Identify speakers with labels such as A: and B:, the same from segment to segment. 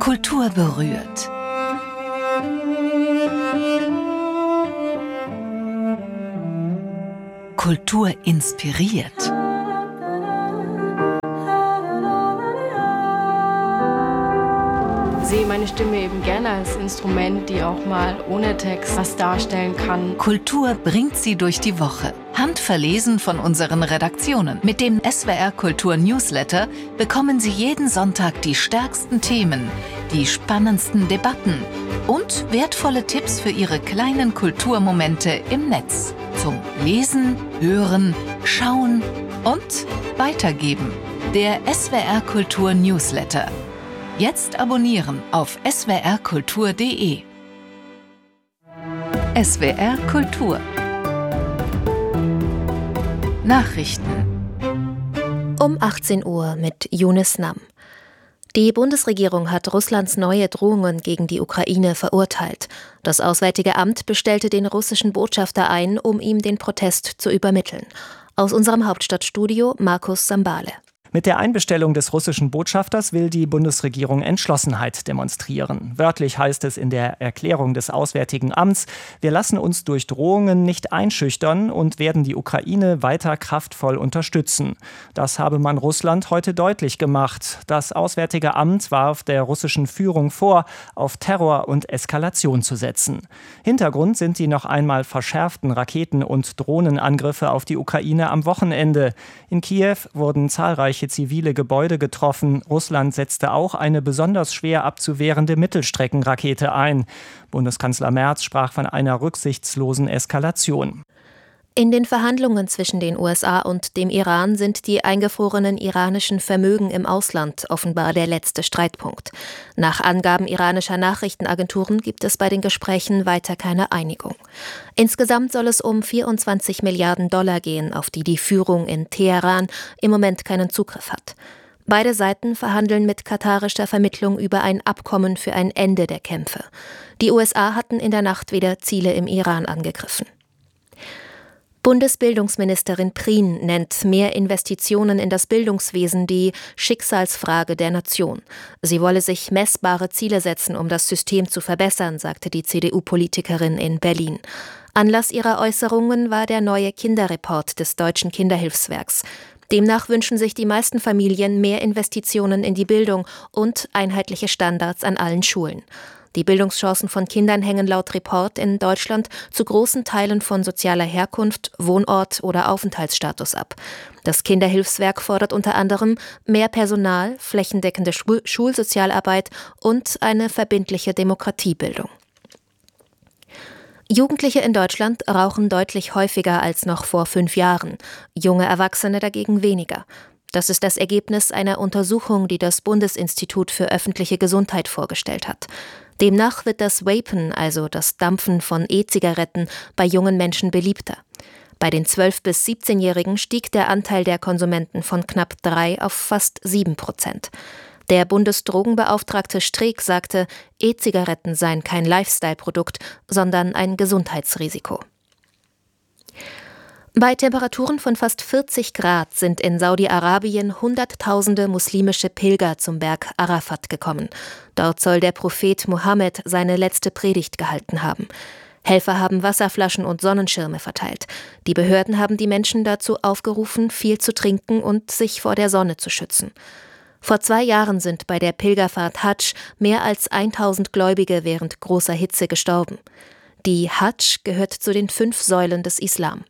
A: Kultur berührt. Kultur inspiriert.
B: Ich sehe meine Stimme eben gerne als Instrument, die auch mal ohne Text was darstellen kann.
A: Kultur bringt sie durch die Woche. Handverlesen von unseren Redaktionen. Mit dem SWR Kultur Newsletter bekommen Sie jeden Sonntag die stärksten Themen, die spannendsten Debatten und wertvolle Tipps für Ihre kleinen Kulturmomente im Netz. Zum Lesen, Hören, Schauen und Weitergeben. Der SWR Kultur Newsletter. Jetzt abonnieren auf swrkultur.de. SWR Kultur. Nachrichten.
C: Um 18 Uhr mit Yunus Nam. Die Bundesregierung hat Russlands neue Drohungen gegen die Ukraine verurteilt. Das Auswärtige Amt bestellte den russischen Botschafter ein, um ihm den Protest zu übermitteln. Aus unserem Hauptstadtstudio Markus Sambale.
D: Mit der Einbestellung des russischen Botschafters will die Bundesregierung Entschlossenheit demonstrieren. Wörtlich heißt es in der Erklärung des Auswärtigen Amts: Wir lassen uns durch Drohungen nicht einschüchtern und werden die Ukraine weiter kraftvoll unterstützen. Das habe man Russland heute deutlich gemacht. Das Auswärtige Amt warf der russischen Führung vor, auf Terror und Eskalation zu setzen. Hintergrund sind die noch einmal verschärften Raketen- und Drohnenangriffe auf die Ukraine am Wochenende. In Kiew wurden zahlreiche zivile Gebäude getroffen. Russland setzte auch eine besonders schwer abzuwehrende Mittelstreckenrakete ein. Bundeskanzler Merz sprach von einer rücksichtslosen Eskalation.
C: In den Verhandlungen zwischen den USA und dem Iran sind die eingefrorenen iranischen Vermögen im Ausland offenbar der letzte Streitpunkt. Nach Angaben iranischer Nachrichtenagenturen gibt es bei den Gesprächen weiter keine Einigung. Insgesamt soll es um 24 Milliarden Dollar gehen, auf die die Führung in Teheran im Moment keinen Zugriff hat. Beide Seiten verhandeln mit katarischer Vermittlung über ein Abkommen für ein Ende der Kämpfe. Die USA hatten in der Nacht wieder Ziele im Iran angegriffen. Bundesbildungsministerin Prien nennt mehr Investitionen in das Bildungswesen die Schicksalsfrage der Nation. Sie wolle sich messbare Ziele setzen, um das System zu verbessern, sagte die CDU-Politikerin in Berlin. Anlass ihrer Äußerungen war der neue Kinderreport des Deutschen Kinderhilfswerks. Demnach wünschen sich die meisten Familien mehr Investitionen in die Bildung und einheitliche Standards an allen Schulen. Die Bildungschancen von Kindern hängen laut Report in Deutschland zu großen Teilen von sozialer Herkunft, Wohnort oder Aufenthaltsstatus ab. Das Kinderhilfswerk fordert unter anderem mehr Personal, flächendeckende Schulsozialarbeit und eine verbindliche Demokratiebildung. Jugendliche in Deutschland rauchen deutlich häufiger als noch vor 5 Jahren, junge Erwachsene dagegen weniger. Das ist das Ergebnis einer Untersuchung, die das Bundesinstitut für öffentliche Gesundheit vorgestellt hat. Demnach wird das Vapen, also das Dampfen von E-Zigaretten, bei jungen Menschen beliebter. Bei den 12- bis 17-Jährigen stieg der Anteil der Konsumenten von knapp 3 auf fast 7%. Der Bundesdrogenbeauftragte Streeck sagte, E-Zigaretten seien kein Lifestyle-Produkt, sondern ein Gesundheitsrisiko. Bei Temperaturen von fast 40 Grad sind in Saudi-Arabien Hunderttausende muslimische Pilger zum Berg Arafat gekommen. Dort soll der Prophet Mohammed seine letzte Predigt gehalten haben. Helfer haben Wasserflaschen und Sonnenschirme verteilt. Die Behörden haben die Menschen dazu aufgerufen, viel zu trinken und sich vor der Sonne zu schützen. Vor 2 Jahren sind bei der Pilgerfahrt Hadsch mehr als 1000 Gläubige während großer Hitze gestorben. Die Hadsch gehört zu den 5 Säulen des Islam.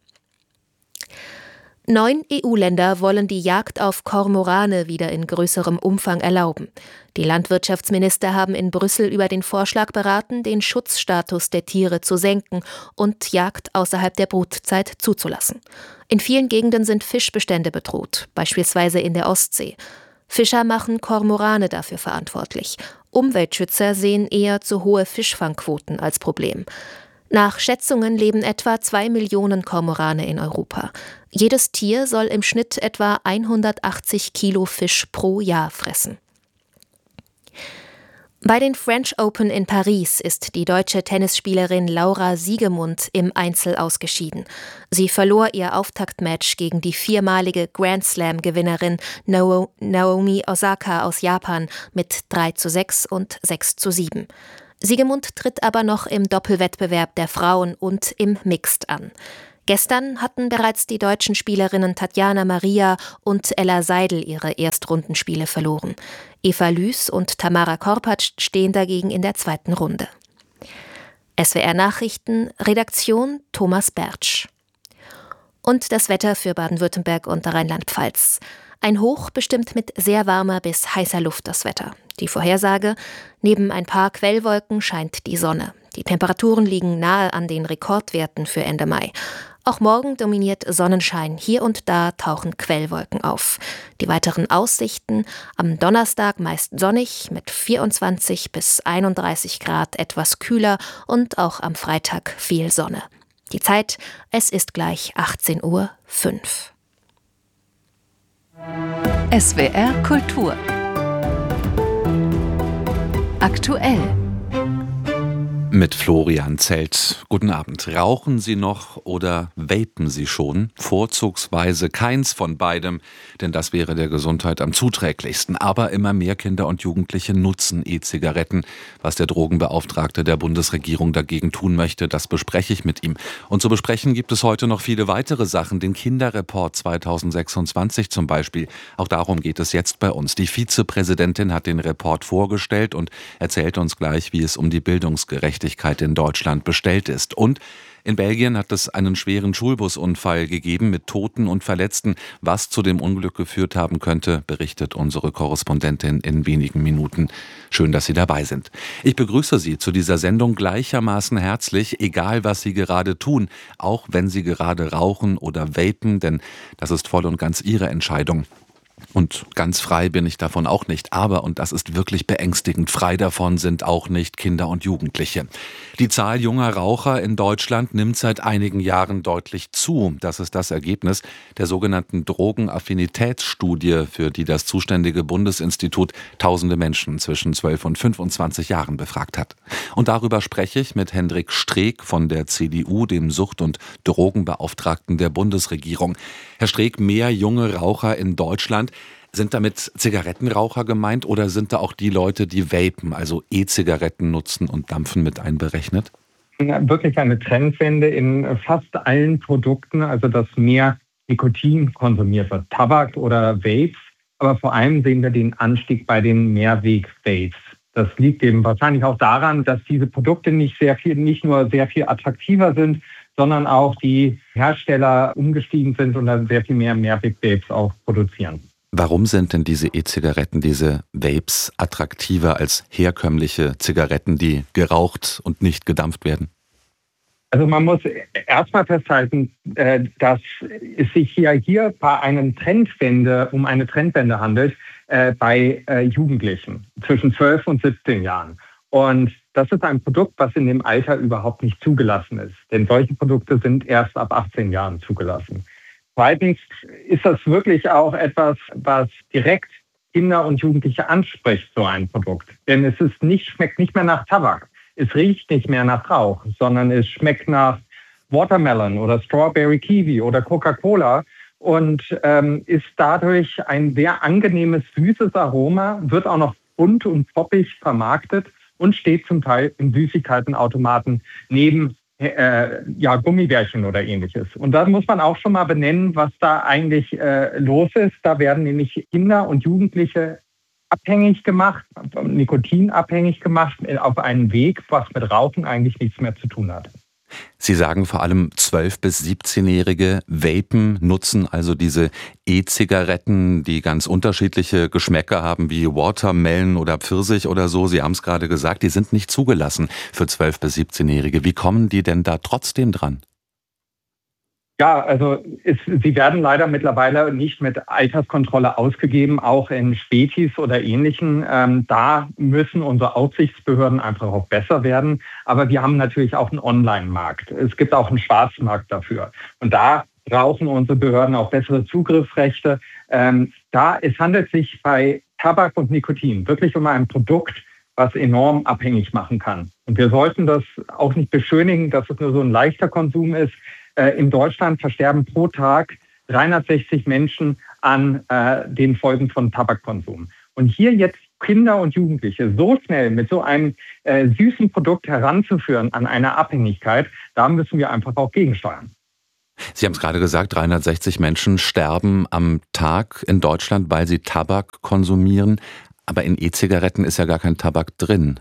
C: 9 EU-Länder wollen die Jagd auf Kormorane wieder in größerem Umfang erlauben. Die Landwirtschaftsminister haben in Brüssel über den Vorschlag beraten, den Schutzstatus der Tiere zu senken und Jagd außerhalb der Brutzeit zuzulassen. In vielen Gegenden sind Fischbestände bedroht, beispielsweise in der Ostsee. Fischer machen Kormorane dafür verantwortlich. Umweltschützer sehen eher zu hohe Fischfangquoten als Problem. Nach Schätzungen leben etwa 2 Millionen Kormorane in Europa. Jedes Tier soll im Schnitt etwa 180 Kilo Fisch pro Jahr fressen. Bei den French Open in Paris ist die deutsche Tennisspielerin Laura Siegemund im Einzel ausgeschieden. Sie verlor ihr Auftaktmatch gegen die viermalige Grand Slam-Gewinnerin Naomi Osaka aus Japan mit 3:6 und 6:7. Siegemund tritt aber noch im Doppelwettbewerb der Frauen und im Mixed an. Gestern hatten bereits die deutschen Spielerinnen Tatjana Maria und Ella Seidel ihre Erstrundenspiele verloren. Eva Lüß und Tamara Korpatsch stehen dagegen in der zweiten Runde. SWR Nachrichten, Redaktion Thomas Bertsch. Und das Wetter für Baden-Württemberg und Rheinland-Pfalz. Ein Hoch bestimmt mit sehr warmer bis heißer Luft das Wetter. Die Vorhersage: neben ein paar Quellwolken scheint die Sonne. Die Temperaturen liegen nahe an den Rekordwerten für Ende Mai. Auch morgen dominiert Sonnenschein, hier und da tauchen Quellwolken auf. Die weiteren Aussichten: am Donnerstag meist sonnig mit 24 bis 31 Grad, etwas kühler, und auch am Freitag viel Sonne. Die Zeit: es ist gleich 18:05 Uhr.
A: SWR Kultur. Aktuell.
E: Mit Florian Zelt. Guten Abend. Rauchen Sie noch oder vapen Sie schon? Vorzugsweise keins von beidem, denn das wäre der Gesundheit am zuträglichsten. Aber immer mehr Kinder und Jugendliche nutzen E-Zigaretten. Was der Drogenbeauftragte der Bundesregierung dagegen tun möchte, das bespreche ich mit ihm. Und zu besprechen gibt es heute noch viele weitere Sachen. Den Kinderreport 2026 zum Beispiel. Auch darum geht es jetzt bei uns. Die Vizepräsidentin hat den Report vorgestellt und erzählt uns gleich, wie es um die Bildungsgerechtigkeit in Deutschland bestellt ist. Und in Belgien hat es einen schweren Schulbusunfall gegeben mit Toten und Verletzten. Was zu dem Unglück geführt haben könnte, berichtet unsere Korrespondentin in wenigen Minuten. Schön, dass Sie dabei sind. Ich begrüße Sie zu dieser Sendung gleichermaßen herzlich, egal was Sie gerade tun, auch wenn Sie gerade rauchen oder vapen, denn das ist voll und ganz Ihre Entscheidung. Und ganz frei bin ich davon auch nicht. Aber, und das ist wirklich beängstigend, frei davon sind auch nicht Kinder und Jugendliche. Die Zahl junger Raucher in Deutschland nimmt seit einigen Jahren deutlich zu. Das ist das Ergebnis der sogenannten Drogenaffinitätsstudie, für die das zuständige Bundesinstitut tausende Menschen zwischen 12 und 25 Jahren befragt hat. Und darüber spreche ich mit Hendrik Streeck von der CDU, dem Sucht- und Drogenbeauftragten der Bundesregierung. Herr Streeck, mehr junge Raucher in Deutschland. Sind damit Zigarettenraucher gemeint oder sind da auch die Leute, die vapen, also E-Zigaretten nutzen und dampfen, mit einberechnet?
F: Wirklich eine Trendwende in fast allen Produkten, also dass mehr Nikotin konsumiert wird, Tabak oder Vapes. Aber vor allem sehen wir den Anstieg bei den Mehrweg-Vapes. Das liegt eben wahrscheinlich auch daran, dass diese Produkte nicht nur sehr viel attraktiver sind, sondern auch die Hersteller umgestiegen sind und dann sehr viel mehr Mehrweg-Vapes auch produzieren.
E: Warum sind denn diese E-Zigaretten, diese Vapes, attraktiver als herkömmliche Zigaretten, die geraucht und nicht gedampft werden?
F: Also man muss erstmal festhalten, dass es sich hier bei um eine Trendwende handelt bei Jugendlichen zwischen 12 und 17 Jahren. Und das ist ein Produkt, was in dem Alter überhaupt nicht zugelassen ist. Denn solche Produkte sind erst ab 18 Jahren zugelassen. Zweitens ist das wirklich auch etwas, was direkt Kinder und Jugendliche anspricht, so ein Produkt. Denn es schmeckt nicht mehr nach Tabak. Es riecht nicht mehr nach Rauch, sondern es schmeckt nach Watermelon oder Strawberry Kiwi oder Coca-Cola und ist dadurch ein sehr angenehmes, süßes Aroma, wird auch noch bunt und poppig vermarktet und steht zum Teil in Süßigkeitenautomaten neben Gummibärchen oder ähnliches. Und da muss man auch schon mal benennen, was da eigentlich los ist. Da werden nämlich Kinder und Jugendliche abhängig gemacht, nikotinabhängig gemacht, auf einen Weg, was mit Rauchen eigentlich nichts mehr zu tun hat.
E: Sie sagen vor allem 12- bis 17-Jährige vapen, nutzen also diese E-Zigaretten, die ganz unterschiedliche Geschmäcker haben, wie Watermelon oder Pfirsich oder so. Sie haben es gerade gesagt, die sind nicht zugelassen für 12- bis 17-Jährige. Wie kommen die denn da trotzdem dran?
F: Ja, also sie werden leider mittlerweile nicht mit Alterskontrolle ausgegeben, auch in Spätis oder Ähnlichen. Da müssen unsere Aufsichtsbehörden einfach auch besser werden. Aber wir haben natürlich auch einen Online-Markt. Es gibt auch einen Schwarzmarkt dafür. Und da brauchen unsere Behörden auch bessere Zugriffsrechte. Es handelt sich bei Tabak und Nikotin wirklich um ein Produkt, was enorm abhängig machen kann. Und wir sollten das auch nicht beschönigen, dass es nur so ein leichter Konsum ist. In Deutschland versterben pro Tag 360 Menschen an den Folgen von Tabakkonsum. Und hier jetzt Kinder und Jugendliche so schnell mit so einem süßen Produkt heranzuführen an eine Abhängigkeit, da müssen wir einfach auch gegensteuern.
E: Sie haben es gerade gesagt, 360 Menschen sterben am Tag in Deutschland, weil sie Tabak konsumieren. Aber in E-Zigaretten ist ja gar kein Tabak drin.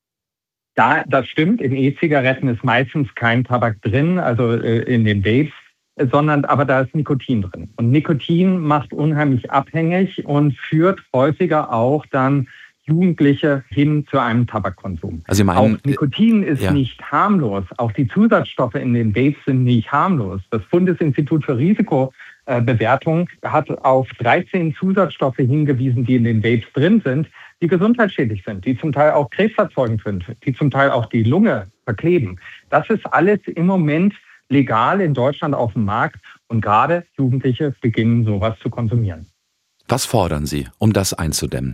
F: Ja, das stimmt. In E-Zigaretten ist meistens kein Tabak drin, also in den Vapes, aber da ist Nikotin drin. Und Nikotin macht unheimlich abhängig und führt häufiger auch dann Jugendliche hin zu einem Tabakkonsum.
E: Also Sie meinen,
F: auch Nikotin ist nicht harmlos. Auch die Zusatzstoffe in den Vapes sind nicht harmlos. Das Bundesinstitut für Risikobewertung hat auf 13 Zusatzstoffe hingewiesen, die in den Vapes drin sind, die gesundheitsschädlich sind, die zum Teil auch krebserzeugend sind, die zum Teil auch die Lunge verkleben. Das ist alles im Moment legal in Deutschland auf dem Markt und gerade Jugendliche beginnen sowas zu konsumieren.
E: Was fordern Sie, um das einzudämmen?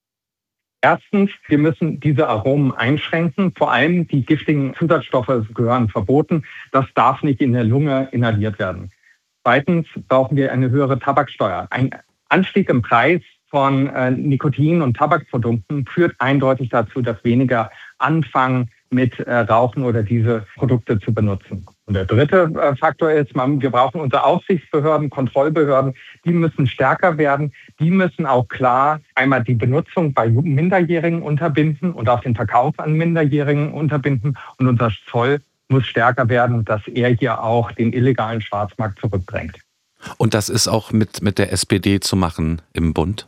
F: Erstens, wir müssen diese Aromen einschränken. Vor allem die giftigen Zusatzstoffe gehören verboten. Das darf nicht in der Lunge inhaliert werden. Zweitens brauchen wir eine höhere Tabaksteuer. Ein Anstieg im Preis von Nikotin- und Tabakprodukten führt eindeutig dazu, dass weniger anfangen mit Rauchen oder diese Produkte zu benutzen. Und der dritte Faktor ist, wir brauchen unsere Aufsichtsbehörden, Kontrollbehörden, die müssen stärker werden. Die müssen auch klar einmal die Benutzung bei Minderjährigen unterbinden und auch den Verkauf an Minderjährigen unterbinden. Und unser Zoll muss stärker werden, dass er hier auch den illegalen Schwarzmarkt zurückdrängt.
E: Und das ist auch mit der SPD zu machen im Bund?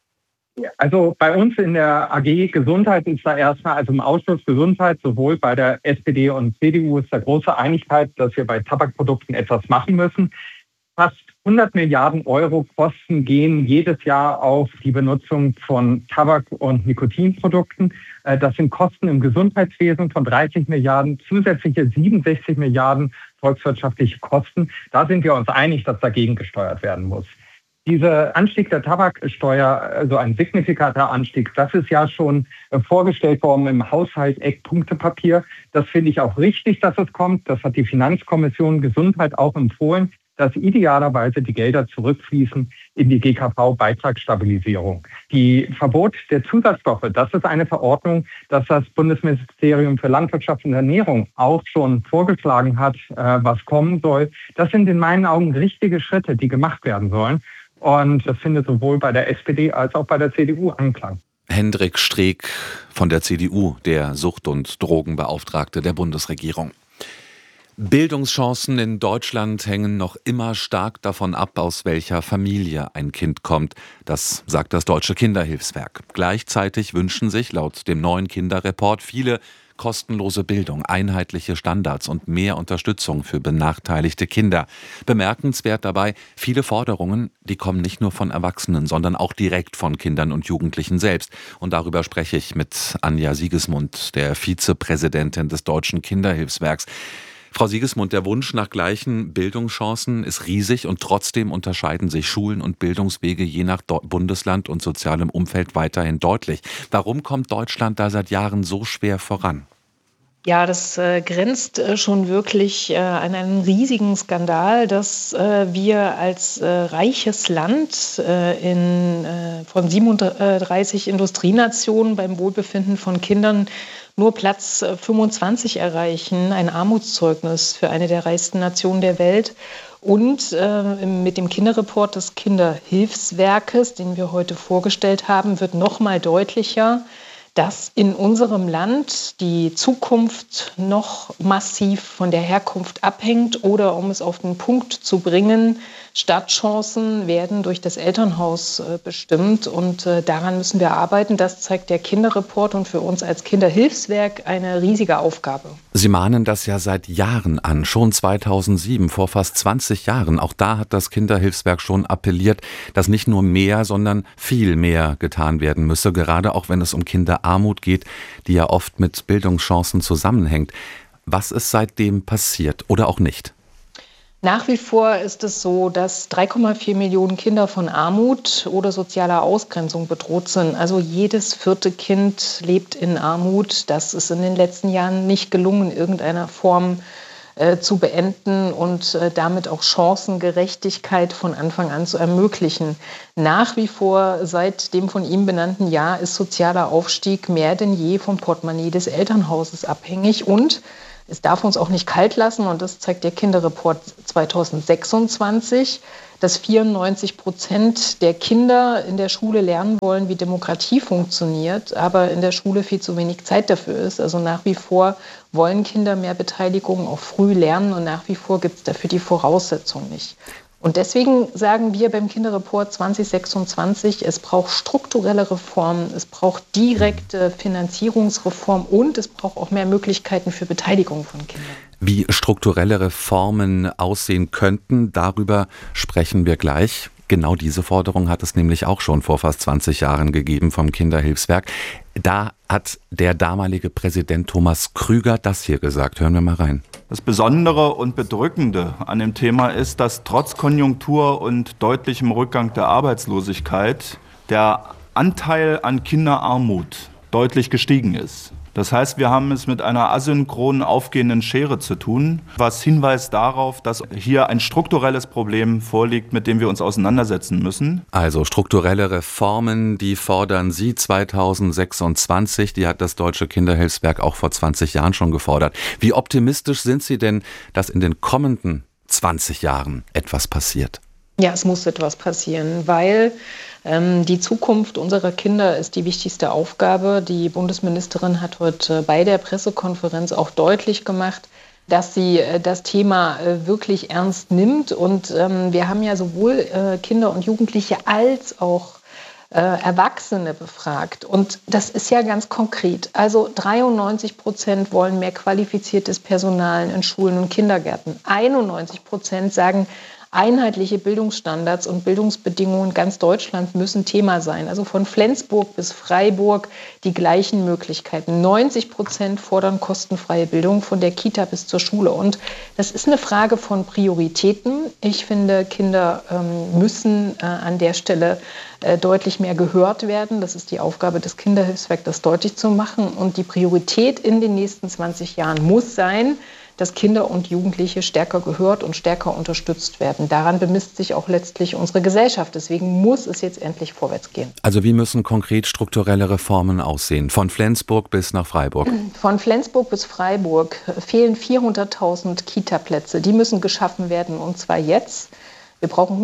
F: Also bei uns in der AG Gesundheit ist da erstmal, also im Ausschuss Gesundheit, sowohl bei der SPD und CDU ist da große Einigkeit, dass wir bei Tabakprodukten etwas machen müssen. Fast 100 Milliarden Euro Kosten gehen jedes Jahr auf die Benutzung von Tabak- und Nikotinprodukten. Das sind Kosten im Gesundheitswesen von 30 Milliarden, zusätzliche 67 Milliarden volkswirtschaftliche Kosten. Da sind wir uns einig, dass dagegen gesteuert werden muss. Dieser Anstieg der Tabaksteuer, also ein signifikanter Anstieg, das ist ja schon vorgestellt worden im Haushalt-Eckpunktepapier. Das finde ich auch richtig, dass es kommt. Das hat die Finanzkommission Gesundheit auch empfohlen, dass idealerweise die Gelder zurückfließen in die GKV-Beitragsstabilisierung. Die Verbot der Zusatzstoffe, das ist eine Verordnung, dass das Bundesministerium für Landwirtschaft und Ernährung auch schon vorgeschlagen hat, was kommen soll. Das sind in meinen Augen richtige Schritte, die gemacht werden sollen. Und das findet sowohl bei der SPD als auch bei der CDU Anklang.
E: Hendrik Streeck von der CDU, der Sucht- und Drogenbeauftragte der Bundesregierung. Bildungschancen in Deutschland hängen noch immer stark davon ab, aus welcher Familie ein Kind kommt. Das sagt das Deutsche Kinderhilfswerk. Gleichzeitig wünschen sich laut dem neuen Kinderreport viele kostenlose Bildung, einheitliche Standards und mehr Unterstützung für benachteiligte Kinder. Bemerkenswert dabei, viele Forderungen, die kommen nicht nur von Erwachsenen, sondern auch direkt von Kindern und Jugendlichen selbst. Und darüber spreche ich mit Anja Siegesmund, der Vizepräsidentin des Deutschen Kinderhilfswerks. Frau Siegesmund, der Wunsch nach gleichen Bildungschancen ist riesig und trotzdem unterscheiden sich Schulen und Bildungswege je nach Bundesland und sozialem Umfeld weiterhin deutlich. Warum kommt Deutschland da seit Jahren so schwer voran?
G: Ja, das grenzt schon wirklich an einen riesigen Skandal, dass wir als reiches Land von 37 Industrienationen beim Wohlbefinden von Kindern nur Platz 25 erreichen, ein Armutszeugnis für eine der reichsten Nationen der Welt. Und mit dem Kinderreport des Kinderhilfswerkes, den wir heute vorgestellt haben, wird noch mal deutlicher, dass in unserem Land die Zukunft noch massiv von der Herkunft abhängt oder, um es auf den Punkt zu bringen, Startchancen werden durch das Elternhaus bestimmt und daran müssen wir arbeiten. Das zeigt der Kinderreport und für uns als Kinderhilfswerk eine riesige Aufgabe.
E: Sie mahnen das ja seit Jahren an, schon 2007, vor fast 20 Jahren. Auch da hat das Kinderhilfswerk schon appelliert, dass nicht nur mehr, sondern viel mehr getan werden müsse, gerade auch wenn es um Kinderarmut geht, die ja oft mit Bildungschancen zusammenhängt. Was ist seitdem passiert oder auch nicht?
G: Nach wie vor ist es so, dass 3,4 Millionen Kinder von Armut oder sozialer Ausgrenzung bedroht sind. Also jedes 4. Kind lebt in Armut. Das ist in den letzten Jahren nicht gelungen, in irgendeiner Form zu beenden und damit auch Chancengerechtigkeit von Anfang an zu ermöglichen. Nach wie vor seit dem von ihm benannten Jahr ist sozialer Aufstieg mehr denn je vom Portemonnaie des Elternhauses abhängig und es darf uns auch nicht kalt lassen, und das zeigt der Kinderreport 2026, dass 94% der Kinder in der Schule lernen wollen, wie Demokratie funktioniert, aber in der Schule viel zu wenig Zeit dafür ist. Also nach wie vor wollen Kinder mehr Beteiligung, auch früh lernen, und nach wie vor gibt es dafür die Voraussetzung nicht. Und deswegen sagen wir beim Kinderreport 2026, es braucht strukturelle Reformen, es braucht direkte Finanzierungsreform und es braucht auch mehr Möglichkeiten für Beteiligung von Kindern.
E: Wie strukturelle Reformen aussehen könnten, darüber sprechen wir gleich. Genau diese Forderung hat es nämlich auch schon vor fast 20 Jahren gegeben vom Kinderhilfswerk. Da hat der damalige Präsident Thomas Krüger das hier gesagt. Hören wir mal rein.
H: Das Besondere und Bedrückende an dem Thema ist, dass trotz Konjunktur und deutlichem Rückgang der Arbeitslosigkeit der Anteil an Kinderarmut deutlich gestiegen ist. Das heißt, wir haben es mit einer asynchron aufgehenden Schere zu tun, was hinweist darauf, dass hier ein strukturelles Problem vorliegt, mit dem wir uns auseinandersetzen müssen.
E: Also strukturelle Reformen, die fordern Sie 2026. Die hat das Deutsche Kinderhilfswerk auch vor 20 Jahren schon gefordert. Wie optimistisch sind Sie denn, dass in den kommenden 20 Jahren etwas passiert?
G: Ja, es muss etwas passieren, weil die Zukunft unserer Kinder ist die wichtigste Aufgabe. Die Bundesministerin hat heute bei der Pressekonferenz auch deutlich gemacht, dass sie das Thema wirklich ernst nimmt. Und wir haben ja sowohl Kinder und Jugendliche als auch Erwachsene befragt. Und das ist ja ganz konkret. Also 93% wollen mehr qualifiziertes Personal in Schulen und Kindergärten. 91% sagen, einheitliche Bildungsstandards und Bildungsbedingungen in ganz Deutschland müssen Thema sein. Also von Flensburg bis Freiburg die gleichen Möglichkeiten. 90% fordern kostenfreie Bildung von der Kita bis zur Schule. Und das ist eine Frage von Prioritäten. Ich finde, Kinder müssen an der Stelle deutlich mehr gehört werden. Das ist die Aufgabe des Kinderhilfswerks, das deutlich zu machen. Und die Priorität in den nächsten 20 Jahren muss sein, dass Kinder und Jugendliche stärker gehört und stärker unterstützt werden. Daran bemisst sich auch letztlich unsere Gesellschaft. Deswegen muss es jetzt endlich vorwärts gehen.
E: Also wie müssen konkret strukturelle Reformen aussehen? Von Flensburg bis nach Freiburg?
G: Von Flensburg bis Freiburg fehlen 400.000 Kita-Plätze. Die müssen geschaffen werden, und zwar jetzt. Wir brauchen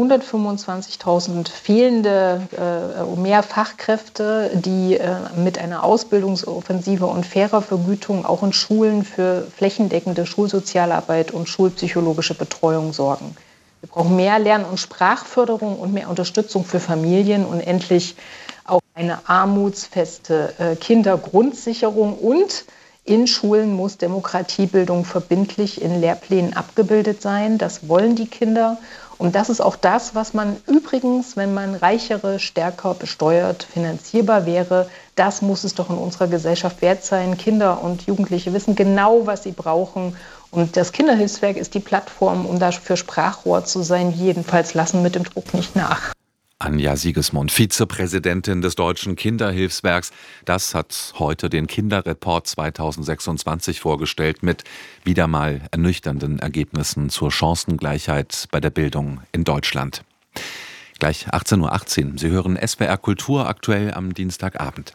G: 125.000 fehlende mehr Fachkräfte, die mit einer Ausbildungsoffensive und fairer Vergütung auch in Schulen für flächendeckende Schulsozialarbeit und schulpsychologische Betreuung sorgen. Wir brauchen mehr Lern- und Sprachförderung und mehr Unterstützung für Familien und endlich auch eine armutsfeste Kindergrundsicherung. Und in Schulen muss Demokratiebildung verbindlich in Lehrplänen abgebildet sein. Das wollen die Kinder. Und das ist auch das, was man übrigens, wenn man Reichere stärker besteuert, finanzierbar wäre. Das muss es doch in unserer Gesellschaft wert sein. Kinder und Jugendliche wissen genau, was sie brauchen. Und das Kinderhilfswerk ist die Plattform, um dafür Sprachrohr zu sein. Jedenfalls lassen mit dem Druck nicht nach.
E: Anja Siegesmund, Vizepräsidentin des Deutschen Kinderhilfswerks. Das hat heute den Kinderreport 2026 vorgestellt mit wieder mal ernüchternden Ergebnissen zur Chancengleichheit bei der Bildung in Deutschland. Gleich 18:18 Uhr. Sie hören SWR Kultur aktuell am Dienstagabend.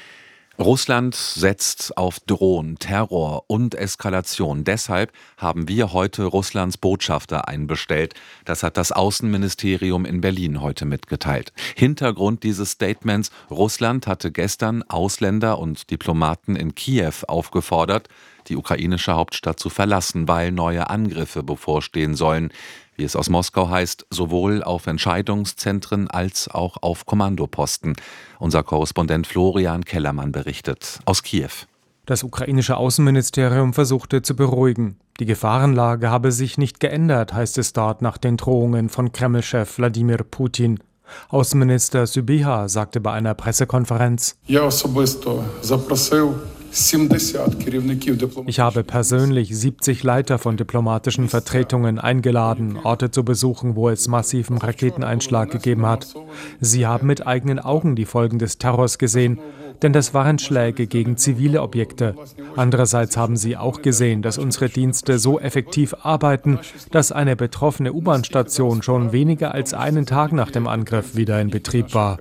E: Russland setzt auf Drohen, Terror und Eskalation. Deshalb haben wir heute Russlands Botschafter einbestellt. Das hat das Außenministerium in Berlin heute mitgeteilt. Hintergrund dieses Statements: Russland hatte gestern Ausländer und Diplomaten in Kiew aufgefordert, die ukrainische Hauptstadt zu verlassen, weil neue Angriffe bevorstehen sollen. Wie es aus Moskau heißt, sowohl auf Entscheidungszentren als auch auf Kommandoposten. Unser Korrespondent Florian Kellermann berichtet aus Kiew.
I: Das ukrainische Außenministerium versuchte zu beruhigen. Die Gefahrenlage habe sich nicht geändert, heißt es dort nach den Drohungen von Kreml-Chef Wladimir Putin. Außenminister Sybiha sagte bei einer Pressekonferenz: Ich habe persönlich 70 Leiter von diplomatischen Vertretungen eingeladen, Orte zu besuchen, wo es massiven Raketeneinschlag gegeben hat. Sie haben mit eigenen Augen die Folgen des Terrors gesehen, denn das waren Schläge gegen zivile Objekte. Andererseits haben sie auch gesehen, dass unsere Dienste so effektiv arbeiten, dass eine betroffene U-Bahn-Station schon weniger als einen Tag nach dem Angriff wieder in Betrieb war.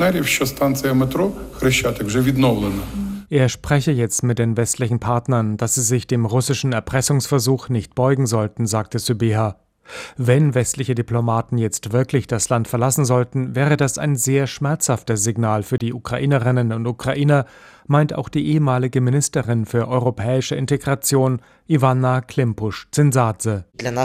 I: Er spreche jetzt mit den westlichen Partnern, dass sie sich dem russischen Erpressungsversuch nicht beugen sollten, sagte Sybeha. Wenn westliche Diplomaten jetzt wirklich das Land verlassen sollten, wäre das ein sehr schmerzhaftes Signal für die Ukrainerinnen und Ukrainer, meint auch die ehemalige Ministerin für europäische Integration Ivanna Klimpusch-Zinsadze.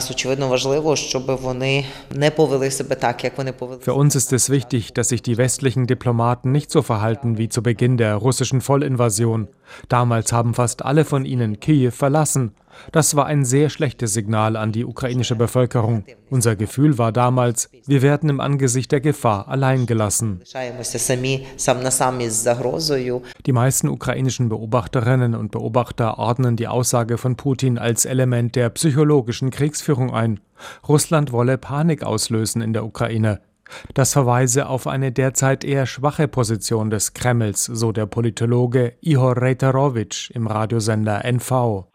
I: Für uns ist es wichtig, dass sich die westlichen Diplomaten nicht so verhalten wie zu Beginn der russischen Vollinvasion. Damals haben fast alle von ihnen Kiew verlassen. Das war ein sehr schlechtes Signal an die ukrainische Bevölkerung. Unser Gefühl war damals, wir werden im Angesicht der Gefahr allein gelassen. Die meisten ukrainischen Beobachterinnen und Beobachter ordnen die Aussage von Putin als Element der psychologischen Kriegsführung ein. Russland wolle Panik auslösen in der Ukraine. Das verweise auf eine derzeit eher schwache Position des Kremls, so der Politologe Ihor Reiterowitsch im Radiosender NV.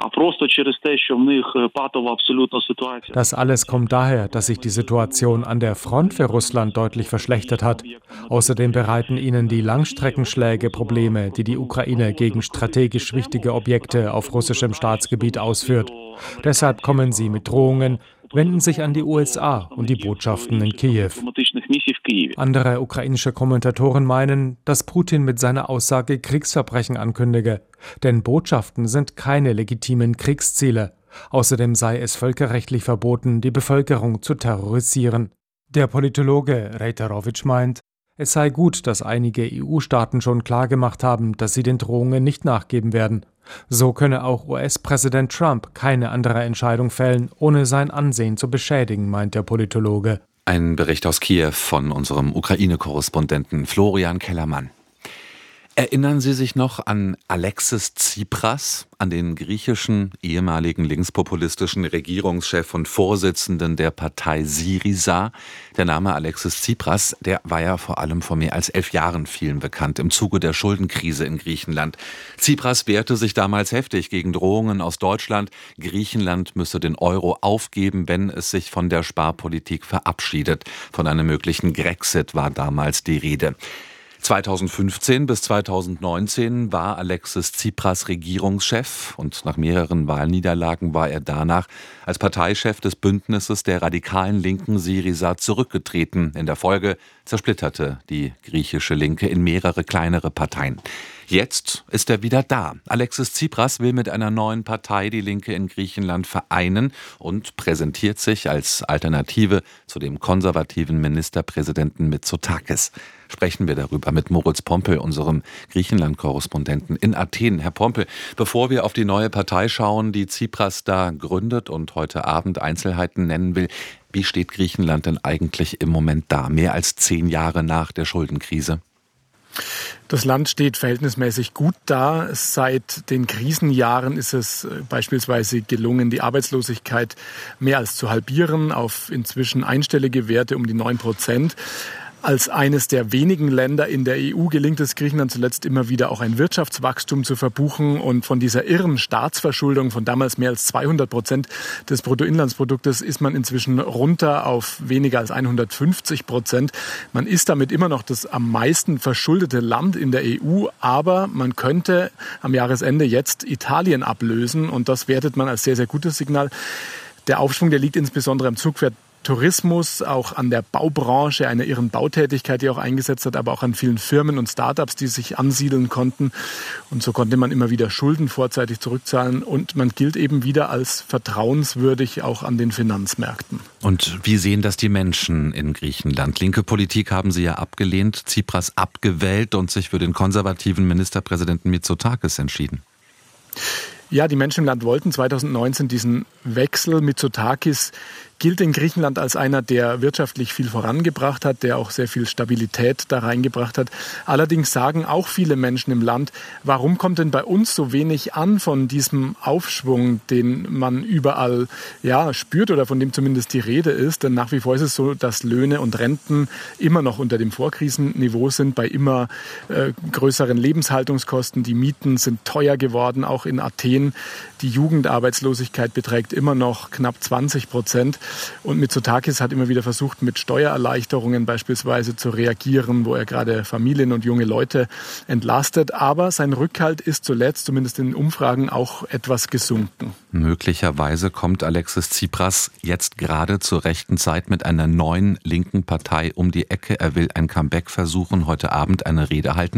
I: Das alles kommt daher, dass sich die Situation an der Front für Russland deutlich verschlechtert hat. Außerdem bereiten ihnen die Langstreckenschläge Probleme, die die Ukraine gegen strategisch wichtige Objekte auf russischem Staatsgebiet ausführt. Deshalb kommen sie mit Drohungen, wenden sich an die USA und die Botschaften in Kiew. Andere ukrainische Kommentatoren meinen, dass Putin mit seiner Aussage Kriegsverbrechen ankündige. Denn Botschaften sind keine legitimen Kriegsziele. Außerdem sei es völkerrechtlich verboten, die Bevölkerung zu terrorisieren. Der Politologe Reiterowitsch meint, es sei gut, dass einige EU-Staaten schon klargemacht haben, dass sie den Drohungen nicht nachgeben werden. So könne auch US-Präsident Trump keine andere Entscheidung fällen, ohne sein Ansehen zu beschädigen, meint der Politologe.
E: Ein Bericht aus Kiew von unserem Ukraine-Korrespondenten Florian Kellermann. Erinnern Sie sich noch an Alexis Tsipras, an den griechischen ehemaligen linkspopulistischen Regierungschef und Vorsitzenden der Partei Syriza? Der Name Alexis Tsipras, der war ja vor allem vor mehr als 11 Jahren vielen bekannt im Zuge der Schuldenkrise in Griechenland. Tsipras wehrte sich damals heftig gegen Drohungen aus Deutschland. Griechenland müsse den Euro aufgeben, wenn es sich von der Sparpolitik verabschiedet. Von einem möglichen Grexit war damals die Rede. 2015 bis 2019 war Alexis Tsipras Regierungschef und nach mehreren Wahlniederlagen war er danach als Parteichef des Bündnisses der radikalen Linken Syriza zurückgetreten. In der Folge zersplitterte die griechische Linke in mehrere kleinere Parteien. Jetzt ist er wieder da. Alexis Tsipras will mit einer neuen Partei die Linke in Griechenland vereinen und präsentiert sich als Alternative zu dem konservativen Ministerpräsidenten Mitsotakis. Sprechen wir darüber mit Moritz Pompel, unserem Griechenland-Korrespondenten in Athen. Herr Pompel, bevor wir auf die neue Partei schauen, die Tsipras da gründet und heute Abend Einzelheiten nennen will, wie steht Griechenland denn eigentlich im Moment da, mehr als 10 Jahre nach der Schuldenkrise?
J: Das Land steht verhältnismäßig gut da. Seit den Krisenjahren ist es beispielsweise gelungen, die Arbeitslosigkeit mehr als zu halbieren auf inzwischen einstellige Werte um die 9%. Als eines der wenigen Länder in der EU gelingt es Griechenland zuletzt immer wieder auch ein Wirtschaftswachstum zu verbuchen. Und von dieser irren Staatsverschuldung von damals mehr als 200% des Bruttoinlandsproduktes ist man inzwischen runter auf weniger als 150%. Man ist damit immer noch das am meisten verschuldete Land in der EU. Aber man könnte am Jahresende jetzt Italien ablösen. Und das wertet man als sehr, sehr gutes Signal. Der Aufschwung, der liegt insbesondere am Zugpferd Tourismus, auch an der Baubranche, einer irren Bautätigkeit, die auch eingesetzt hat, aber auch an vielen Firmen und Startups, die sich ansiedeln konnten. Und so konnte man immer wieder Schulden vorzeitig zurückzahlen und man gilt eben wieder als vertrauenswürdig auch an den Finanzmärkten.
E: Und wie sehen das die Menschen in Griechenland? Linke Politik haben sie ja abgelehnt, Tsipras abgewählt und sich für den konservativen Ministerpräsidenten Mitsotakis entschieden.
J: Ja, die Menschen im Land wollten 2019 diesen Wechsel. Mitsotakis gilt in Griechenland als einer, der wirtschaftlich viel vorangebracht hat, der auch sehr viel Stabilität da reingebracht hat. Allerdings sagen auch viele Menschen im Land, warum kommt denn bei uns so wenig an von diesem Aufschwung, den man überall spürt oder von dem zumindest die Rede ist? Denn nach wie vor ist es so, dass Löhne und Renten immer noch unter dem Vorkrisenniveau sind, bei immer größeren Lebenshaltungskosten. Die Mieten sind teuer geworden, auch in Athen. Die Jugendarbeitslosigkeit beträgt immer noch knapp 20%. Und Mitsotakis hat immer wieder versucht, mit Steuererleichterungen beispielsweise zu reagieren, wo er gerade Familien und junge Leute entlastet. Aber sein Rückhalt ist zuletzt, zumindest in Umfragen, auch etwas gesunken.
E: Möglicherweise kommt Alexis Tsipras jetzt gerade zur rechten Zeit mit einer neuen linken Partei um die Ecke. Er will ein Comeback versuchen, heute Abend eine Rede halten.